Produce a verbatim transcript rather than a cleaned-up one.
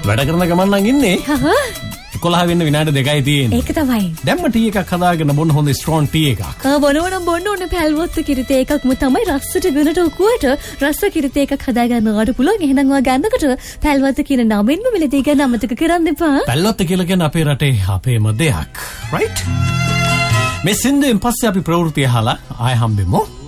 වැඩ කරන ගමන් නම් ඉන්නේ. එකොළහ වෙන්න විනාඩි දෙකයි තියෙන්නේ. ඒක තමයි. දැම්ම ටී එකක් හදාගෙන බොන්න හොඳ ස්ට්‍රෝං ටී එකක්. ආ බොනවනම් බොන්න ඕනේ පැල්වත්ත කිරිත එකක්ම තමයි රසට ගුණට උකුවට රස කිරිත එකක් හදා ගන්නවට පුළුවන්. එහෙනම් ඔයා ගන්නකොට පැල්වත්ත කියන නමින්ම මිලදී ගන්න අමතක කරන්න එපා. පැල්වත්ත කියලා කියන්නේ අපේ රටේ අපේම දෙයක්. right? මේ සින්දුවෙන් පස්සේ අපි ප්‍රවෘත්ති අහලා ආය හම්බෙමු.